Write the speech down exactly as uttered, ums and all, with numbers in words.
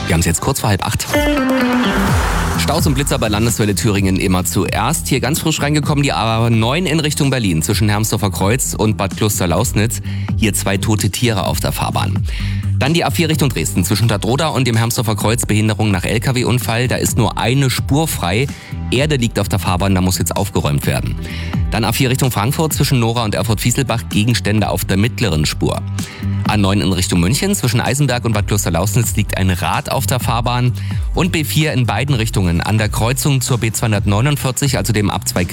Wir haben es jetzt kurz vor halb acht. Staus und Blitzer bei Landeswelle Thüringen immer zuerst. Hier ganz frisch reingekommen die A neun in Richtung Berlin zwischen Hermsdorfer Kreuz und Bad Klosterlausnitz. Hier zwei tote Tiere auf der Fahrbahn. Dann die A vier Richtung Dresden zwischen Stadtroda und dem Hermsdorfer Kreuz, Behinderung nach L K W-Unfall. Da ist nur eine Spur frei. Erde liegt auf der Fahrbahn, da muss jetzt aufgeräumt werden. Dann A vier Richtung Frankfurt zwischen Nora und Erfurt-Fieselbach, Gegenstände auf der mittleren Spur. A neun in Richtung München zwischen Eisenberg und Bad Klosterlausnitz liegt ein Rad auf der Fahrbahn. Und B vier in beiden Richtungen an der Kreuzung zur B zweihundertneunundvierzig, also dem Abzweig